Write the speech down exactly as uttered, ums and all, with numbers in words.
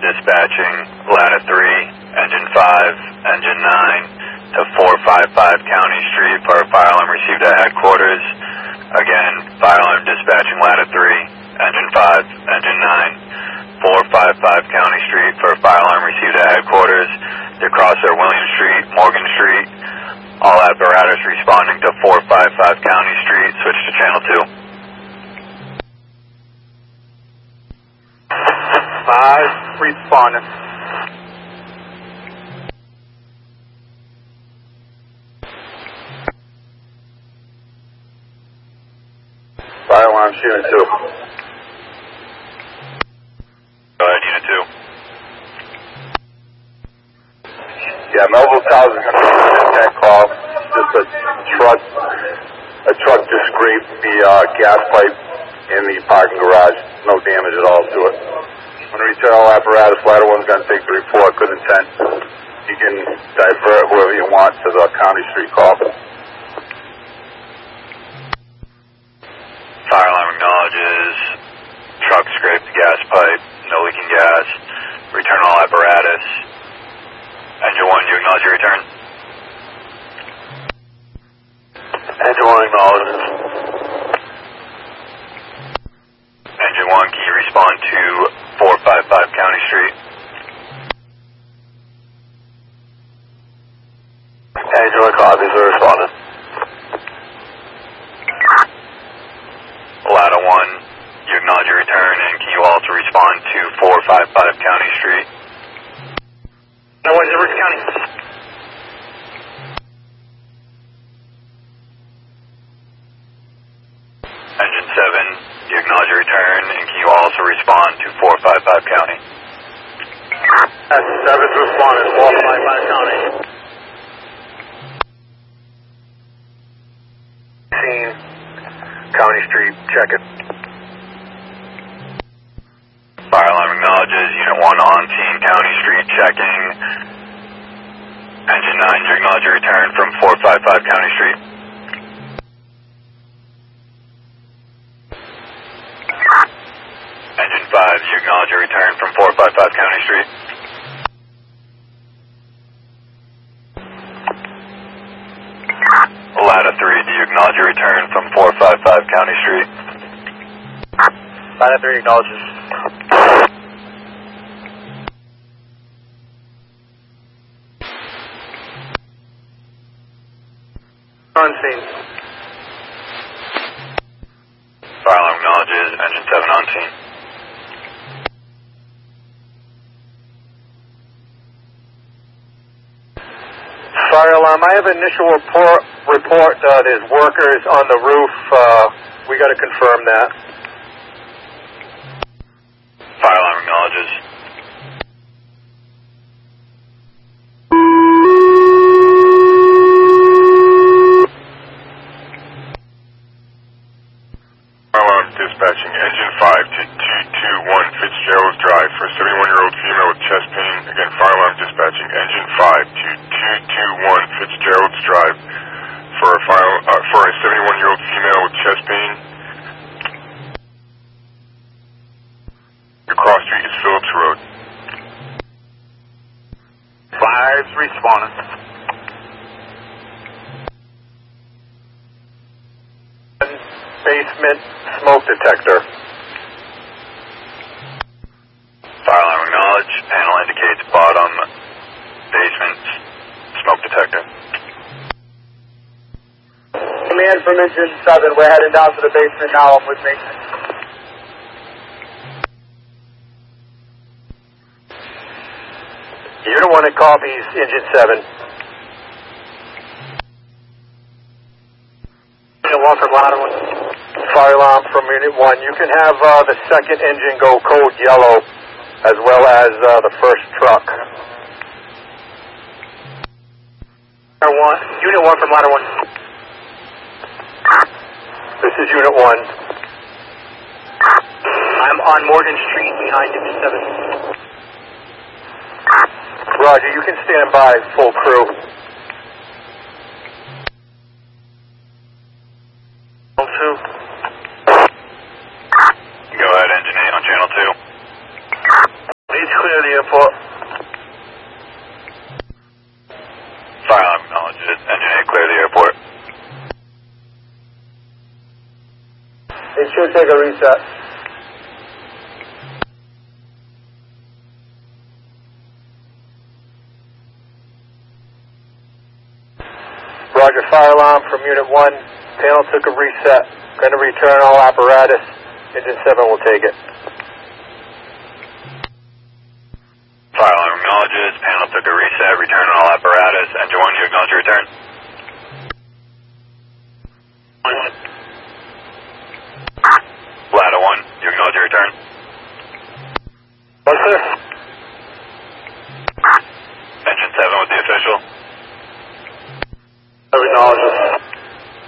dispatching ladder three, engine five, engine nine to four five five County Street for a fire alarm received at headquarters. Again, fire alarm dispatching ladder three, engine five, engine nine, four five five County Street for a fire alarm received at headquarters. To cross their William Street, Morgan Street. All apparatus responding to four five five County Street. Switch to channel two. Five, responding. Fire alarms, unit two. Go ahead, unit two. Yeah, Melville Towers is going to be that call. Just a truck, a truck just scraped the uh, gas pipe in the parking garage. No damage at all to it. When we return all apparatus, ladder one's going to take the report. Good intent. You can divert whoever you want to the County Street call. Fire alarm acknowledges truck scraped the gas pipe, no leaking gas. Return all apparatus. Engine one, you acknowledge your return? Engine one acknowledges. Engine one, can you respond to four five five County Street? Engine one copies are responding. Ladder one, you acknowledge your return, and can you also respond to four five five County Street? No, where's the Rich County? Engine seven, you acknowledge your return, and can you also respond to four five five County? That's seventh responding, four five five County. Scene, County Street, check it. Fire alarm acknowledges unit one on scene, County Street checking. Engine nine, you acknowledge your return from four five five County Street. Engine five, you acknowledge your return from four five five County Street. Ladder three, do you acknowledge your return from four five five County Street? Ladder three acknowledges. On scene. Fire alarm acknowledges, engine seven on scene. Fire alarm, I have initial report, report uh, there's workers on the roof. Uh, we got to confirm that. Fire alarm acknowledges. Fire alarm dispatching engine five to two two one Fitzgerald's Drive for a seventy-one-year-old female with chest pain. Again, fire alarm dispatching engine five to two two one Fitzgerald's Drive for a fire, uh, for a seventy-one-year-old female with chest pain. The cross street is Phillips Road. Five's responding. Basement smoke detector. Fire alarm acknowledged. Panel indicates bottom basement smoke detector. Command from engine seven, we're heading down to the basement now. I'm with maintenance. Unit one that copies engine seven. Unit one from ladder one. Fire alarm from unit one. You can have uh, the second engine go code yellow as well as uh, the first truck. Ladder one. Unit one from ladder one. This is unit one. I'm on Morgan Street behind unit seven. Roger, you can stand by, full crew. Two. Go ahead, engine eight on channel two. Please clear the airport. Fire alarm acknowledges. Engine eight, clear the airport. It should take a reset. Roger, fire alarm from Unit one. Panel took a reset. Going to return all apparatus. Engine seven will take it. Fire alarm acknowledges. Panel took a reset. Return all apparatus. Engine one, you acknowledge your return. Ladder one, you acknowledge your return. What's this?